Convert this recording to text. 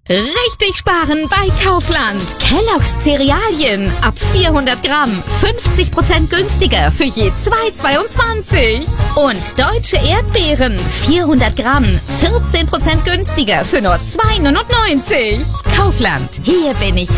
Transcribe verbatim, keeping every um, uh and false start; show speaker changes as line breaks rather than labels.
Richtig sparen bei Kaufland. Kellogg's Cerealien ab vierhundert Gramm. fünfzig Prozent günstiger für je zwei Euro zweiundzwanzig. Und deutsche Erdbeeren. vierhundert Gramm. vierzehn Prozent günstiger für nur zwei Euro neunundneunzig. Kaufland. Hier bin ich